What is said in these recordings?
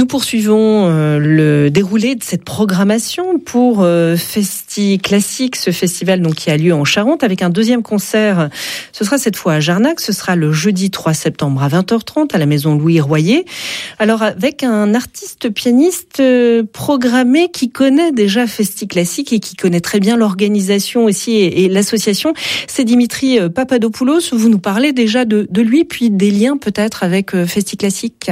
poursuivons le déroulé de cette programmation pour Festi Classique, ce festival donc qui a lieu en Charente, avec un deuxième concert. Ce sera cette fois à Jarnac. Ce sera le jeudi 3 septembre à 20h30 à la maison Louis Royer. Alors avec un artiste pianiste programmé qui connaît déjà Festi Classique et qui connaît très bien l'organisation aussi et l'association, c'est Dimitri Papadopoulos. Vous nous parlez déjà de lui, puis des liens peut-être avec Festi Classique.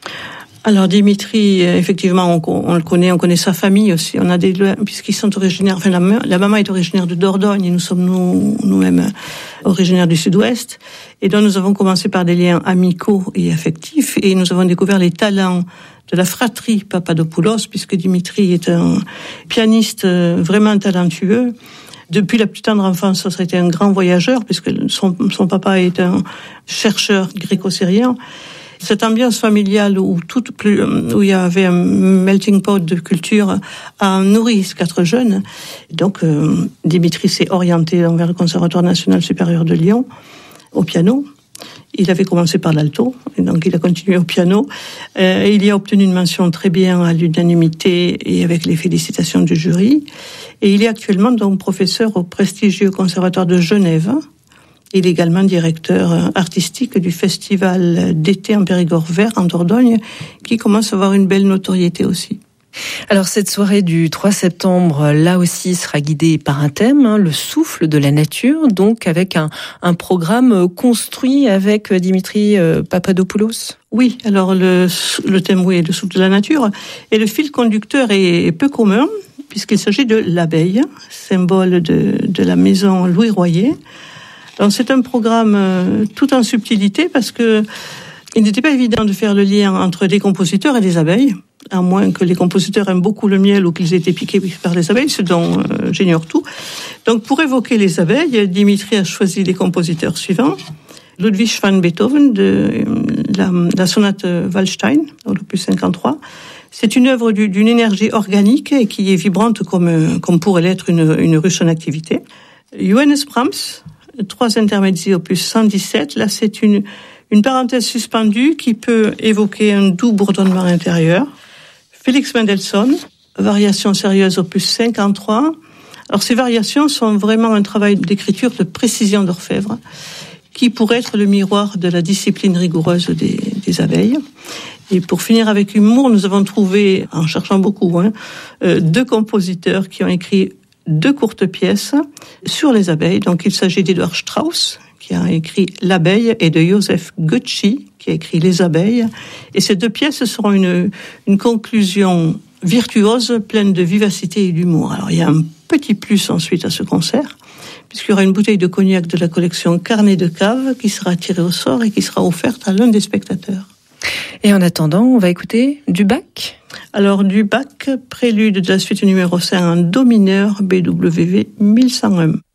Alors Dimitri, effectivement, on le connaît, on connaît sa famille aussi. On a des liens puisqu'ils sont originaires. Enfin, la maman est originaire de Dordogne et nous sommes nous-mêmes originaires du Sud-Ouest. Et donc nous avons commencé par des liens amicaux et affectifs, et nous avons découvert les talents de la fratrie Papadopoulos, puisque Dimitri est un pianiste vraiment talentueux. Depuis la plus tendre enfance, ça a été un grand voyageur, puisque son papa est un chercheur gréco-syrien. Cette ambiance familiale où il y avait un melting pot de culture a nourri ces 4 jeunes. Donc, Dimitri s'est orienté vers le Conservatoire national supérieur de Lyon, au piano. Il avait commencé par l'alto, et donc il a continué au piano. Il y a obtenu une mention très bien à l'unanimité et avec les félicitations du jury. Et il est actuellement donc professeur au prestigieux Conservatoire de Genève. Il est également directeur artistique du festival d'été en Périgord vert en Dordogne, qui commence à avoir une belle notoriété aussi. Alors cette soirée du 3 septembre, là aussi, sera guidée par un thème, le souffle de la nature, donc avec un programme construit avec Dimitri Papadopoulos. Oui, alors le thème, oui, le souffle de la nature. Et le fil conducteur est peu commun, puisqu'il s'agit de l'abeille, symbole de la maison Louis Royer. Donc c'est un programme tout en subtilité, parce que il n'était pas évident de faire le lien entre les compositeurs et les abeilles, à moins que les compositeurs aiment beaucoup le miel ou qu'ils aient été piqués par les abeilles, ce dont j'ignore tout. Donc pour évoquer les abeilles, Dimitri a choisi les compositeurs suivants. Ludwig van Beethoven, de la sonate Waldstein, au opus 53. C'est une œuvre d'une énergie organique et qui est vibrante comme pourrait l'être une ruche en activité. Johannes Brahms, 3 intermezzi opus 117. Là, c'est une parenthèse suspendue qui peut évoquer un doux bourdonnement intérieur. Félix Mendelssohn, variation sérieuse opus 53. Alors, ces variations sont vraiment un travail d'écriture de précision d'orfèvre qui pourrait être le miroir de la discipline rigoureuse des abeilles. Et pour finir avec humour, nous avons trouvé, en cherchant beaucoup, 2 compositeurs qui ont écrit 2 courtes pièces sur les abeilles. Donc il s'agit d'Edward Strauss, qui a écrit L'abeille, et de Joseph Gucci, qui a écrit Les abeilles. Et ces 2 pièces seront une conclusion virtuose, pleine de vivacité et d'humour. Alors il y a un petit plus ensuite à ce concert, puisqu'il y aura une bouteille de cognac de la collection Carnet de Cave qui sera tirée au sort et qui sera offerte à l'un des spectateurs. Et en attendant, on va écouter du Bach. Alors du Bach, prélude de la suite numéro 5 en do mineur, BWV 1101.